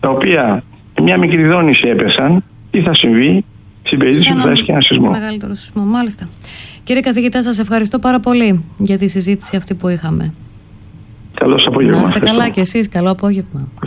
τα οποία μια μικρή δόνηση έπεσαν, τι θα συμβεί στην περίπτωση που θα έχει και ένα σεισμό. Μεγαλύτερο σεισμό, μάλιστα. Κύριε καθηγητά, σας ευχαριστώ πάρα πολύ για τη συζήτηση αυτή που είχαμε. Καλώς απόγευμα. Να είστε καλά κι εσείς, καλό απόγευμα.